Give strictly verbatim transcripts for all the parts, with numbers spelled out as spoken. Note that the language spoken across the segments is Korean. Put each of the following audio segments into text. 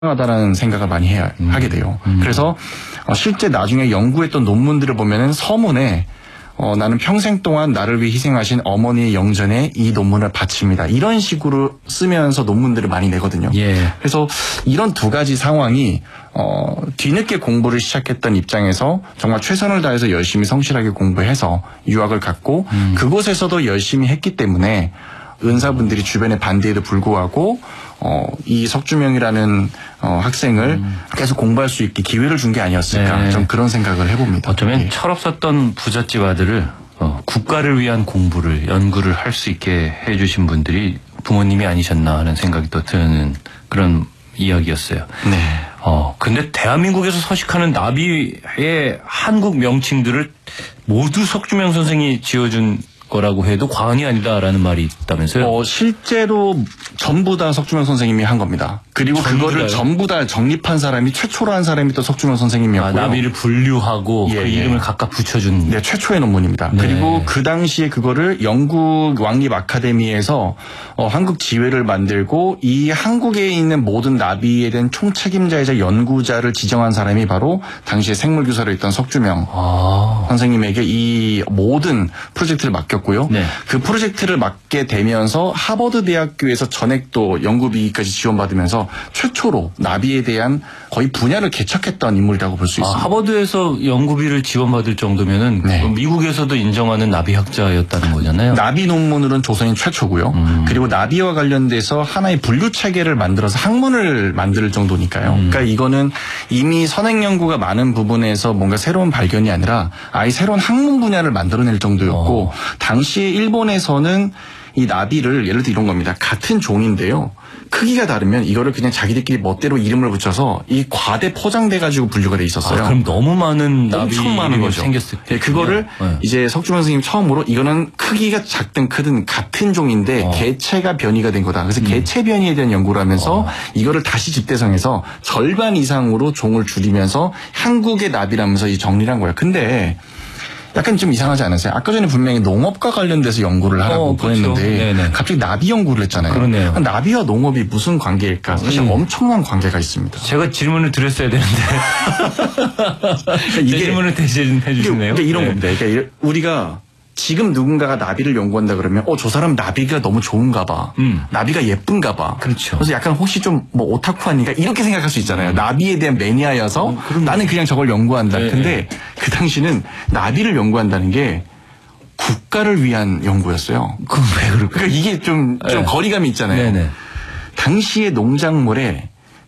하다라는 생각을 많이 해야, 음. 하게 돼요. 음. 그래서 어, 실제 나중에 연구했던 논문들을 보면은 서문에 어, 나는 평생 동안 나를 위해 희생하신 어머니의 영전에 이 논문을 바칩니다. 이런 식으로 쓰면서 논문들을 많이 내거든요. 예. 그래서 이런 두 가지 상황이 어, 뒤늦게 공부를 시작했던 입장에서 정말 최선을 다해서 열심히 성실하게 공부해서 유학을 갔고 음. 그곳에서도 열심히 했기 때문에 은사분들이 주변에 반대에도 불구하고 어, 이 석주명이라는 어, 학생을 음. 계속 공부할 수 있게 기회를 준 게 아니었을까. 네. 좀 그런 생각을 해봅니다. 어쩌면 예. 철없었던 부잣집 아들을 어, 국가를 위한 공부를 연구를 할 수 있게 해주신 분들이 부모님이 아니셨나 하는 생각이 또 드는 그런 이야기였어요. 네. 어, 근데 대한민국에서 서식하는 나비의 한국 명칭들을 모두 석주명 선생이 지어준 거라고 해도 과언이 아니다라는 말이 있다면서요? 어, 실제로 전부 다 석주명 선생님이 한 겁니다. 그리고 전부 그거를 다요? 전부 다 정립한 사람이 최초로 한 사람이 또 석주명 선생님이었고요. 아, 나비를 분류하고 예, 그 예. 이름을 각각 붙여준. 네, 최초의 논문입니다. 네. 그리고 그 당시에 그거를 영국 왕립 아카데미에서 어, 한국 지회를 만들고 이 한국에 있는 모든 나비에 대한 총책임자이자 연구자를 지정한 사람이 바로 당시에 생물교사로 있던 석주명 아. 선생님에게 이 모든 프로젝트를 맡겼고요. 네. 그 프로젝트를 맡게 되면서 하버드 대학교에서 전액도 연구비까지 지원받으면서 최초로 나비에 대한 거의 분야를 개척했던 인물이라고 볼 수 아, 있습니다. 하버드에서 연구비를 지원받을 정도면은 네. 미국에서도 인정하는 나비학자였다는 거잖아요. 나비 논문으로는 조선인 최초고요. 음. 그리고 나비와 관련돼서 하나의 분류 체계를 만들어서 학문을 만들 정도니까요. 음. 그러니까 이거는 이미 선행 연구가 많은 부분에서 뭔가 새로운 발견이 아니라 아예 새로운 학문 분야를 만들어낼 정도였고 어. 당시에 일본에서는 이 나비를 예를 들어 이런 겁니다. 같은 종인데요. 크기가 다르면 이거를 그냥 자기들끼리 멋대로 이름을 붙여서 이 과대 포장돼가지고 분류가 돼 있었어요. 아, 그럼 너무 많은 나비 엄청 많은 이름이 거죠. 생겼을 때. 예, 그거를 네. 이제 석주명 선생님 처음으로 이거는 크기가 작든 크든 같은 종인데 어. 개체가 변이가 된 거다. 그래서 음. 개체 변이에 대한 연구를 하면서 어. 이거를 다시 집대성해서 절반 이상으로 종을 줄이면서 한국의 나비라면서 이 정리를 한 거예요. 근데 약간 좀 이상하지 않으세요? 아까 전에 분명히 농업과 관련돼서 연구를 하라고 어, 그렇죠. 보냈는데 네네. 갑자기 나비 연구를 했잖아요. 그러네요. 나비와 농업이 무슨 관계일까? 사실 음. 엄청난 관계가 있습니다. 제가 질문을 드렸어야 되는데. 이게- 제 질문을 대신해 주시네요. 이게 이런 네. 겁니다. 그러니까 우리가 지금 누군가가 나비를 연구한다 그러면 어, 저 사람 나비가 너무 좋은가 봐. 음. 나비가 예쁜가 봐. 그렇죠. 그래서 약간 혹시 좀 뭐 오타쿠 아닌가 이렇게 생각할 수 있잖아요. 나비에 대한 매니아여서 음, 그럼요. 나는 그냥 저걸 연구한다. 네, 근데 그 당시는 나비를 연구한다는 게 국가를 위한 연구였어요. 그럼 왜 그럴까요? 그러니까 이게 좀, 좀 네. 거리감이 있잖아요. 네네. 당시의 농작물에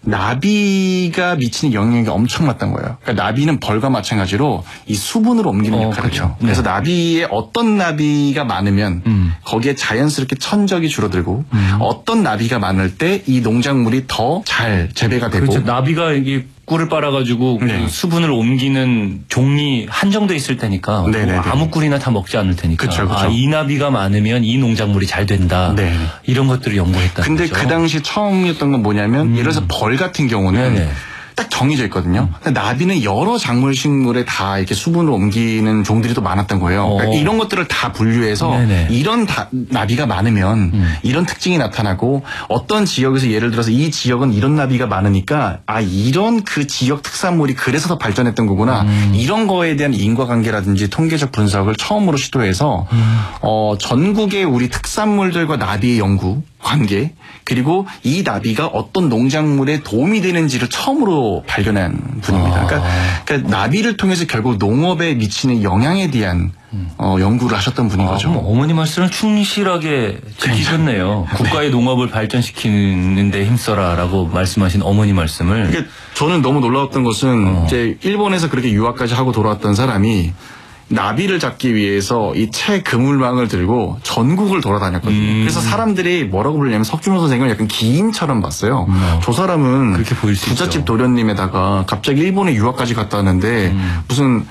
나비가 미치는 영향이 엄청났던 거예요. 그러니까 나비는 벌과 마찬가지로 이 수분으로 옮기는 어, 역할을 그렇죠. 해요. 네. 그래서 나비에 어떤 나비가 많으면 음. 거기에 자연스럽게 천적이 줄어들고 음. 어떤 나비가 많을 때 이 농작물이 더 잘 재배가 되고 그렇죠. 나비가 이게 꿀을 빨아가지고 네. 그 수분을 옮기는 종이 한정돼 있을 테니까 네네네. 아무 꿀이나 다 먹지 않을 테니까. 그쵸, 그쵸. 아, 이 나비가 많으면 이 농작물이 잘 된다. 네. 이런 것들을 연구했다. 근데 그 당시 처음이었던 건 뭐냐면 음. 예를 들어서 벌 같은 경우는 네네. 딱 정해져 있거든요. 근데 나비는 여러 작물 식물에 다 이렇게 수분을 옮기는 종들이 또 많았던 거예요. 그러니까 어. 이런 것들을 다 분류해서 네네. 이런 다, 나비가 많으면 음. 이런 특징이 나타나고 어떤 지역에서 예를 들어서 이 지역은 이런 나비가 많으니까 아 이런 그 지역 특산물이 그래서 더 발전했던 거구나. 음. 이런 거에 대한 인과관계라든지 통계적 분석을 처음으로 시도해서 음. 어, 전국의 우리 특산물들과 나비의 연구 관계 그리고 이 나비가 어떤 농작물에 도움이 되는지를 처음으로 발견한 분입니다. 아. 그러니까, 그러니까 나비를 통해서 결국 농업에 미치는 영향에 대한 어, 연구를 하셨던 분인 아, 거죠. 그럼 어머니 말씀을 충실하게 지키셨네요. 국가의 농업을 발전시키는데 힘써라라고 말씀하신 어머니 말씀을. 그러니까 저는 너무 놀라웠던 것은 어. 이제 일본에서 그렇게 유학까지 하고 돌아왔던 사람이 나비를 잡기 위해서 이 채 그물망을 들고 전국을 돌아다녔거든요. 음. 그래서 사람들이 뭐라고 부르냐면 석주명 선생을 약간 기인처럼 봤어요. 음. 저 사람은 그렇게 보일 수 부잣집 있죠. 도련님에다가 갑자기 일본에 유학까지 갔다 왔는데 음. 무슨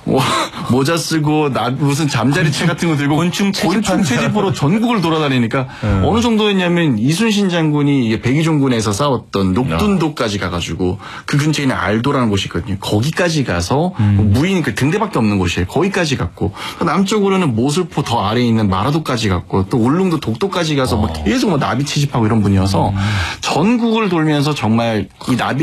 뭐, 모자 쓰고 나 무슨 잠자리채 같은 거 들고 곤충 채집하는 곤충 채집으로 전국을 돌아다니니까 음. 어느 정도였냐면 이순신 장군이 이게 백의종군에서 싸웠던 녹둔도까지 가가지고 그 근처에 있는 알도라는 곳이 있거든요. 거기까지 가서 음. 무인 그 등대밖에 없는 곳이에요. 거기까지 갔고 남쪽으로는 모슬포 더 아래에 있는 마라도까지 갔고 또 울릉도 독도까지 가서 뭐 계속 뭐 나비 채집하고 이런 분이어서 전국을 돌면서 정말 이 나비